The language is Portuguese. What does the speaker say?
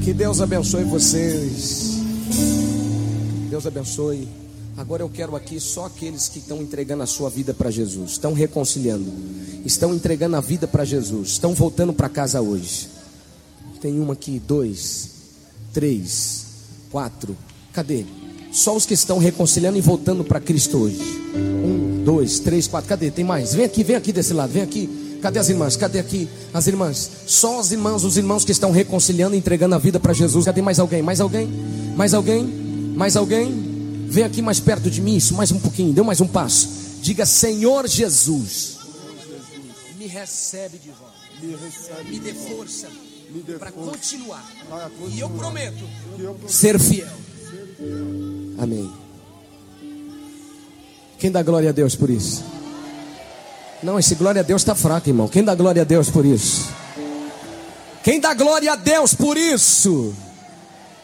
Que Deus abençoe vocês. Deus abençoe. Agora eu quero aqui só aqueles que estão entregando a sua vida para Jesus, estão reconciliando, estão entregando a vida para Jesus, estão voltando para casa hoje. Tem uma aqui, 2, 3, 4. Cadê? Só os que estão reconciliando e voltando para Cristo hoje. 1, 2, 3, 4. Cadê? Tem mais? Vem aqui desse lado, vem aqui. Cadê as irmãs? Cadê aqui as irmãs? Só as irmãs, os irmãos que estão reconciliando e entregando a vida para Jesus. Cadê mais alguém? Mais alguém? Mais alguém? Mais alguém? Vem aqui mais perto de mim, isso, mais um pouquinho, deu mais um passo. Diga: Senhor Jesus, me recebe de volta, me dê força para continuar. E eu prometo ser fiel. Amém. Quem dá glória a Deus por isso? Não, esse glória a Deus está fraco, irmão. Quem dá glória a Deus por isso? Quem dá glória a Deus por isso?